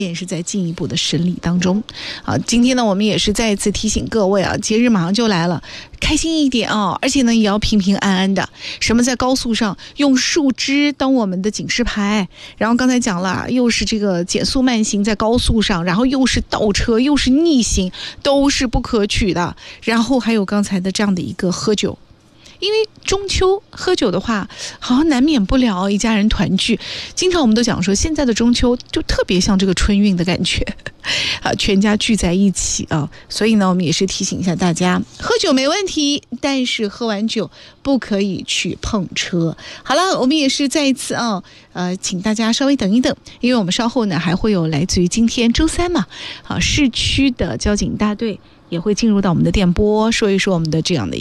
也是在进一步的审理当中。今天呢，我们也是再一次提醒各位啊，节日马上就来了，开心一点啊，而且呢，也要平平安安的。什么在高速上用树枝当我们的警示牌，然后刚才讲了，又是这个减速慢行在高速上，然后又是倒车，又是逆行，都是不可取的。然后还有刚才的这样的一个喝酒。因为中秋喝酒的话，好像难免不了一家人团聚。经常我们都讲说，现在的中秋就特别像这个春运的感觉，全家聚在一起啊。所以呢，我们也是提醒一下大家，喝酒没问题，但是喝完酒不可以去碰车。好了，我们也是再一次请大家稍微等一等，因为我们稍后呢还会有来自于今天周三嘛，市区的交警大队也会进入到我们的电波，说一说我们的这样的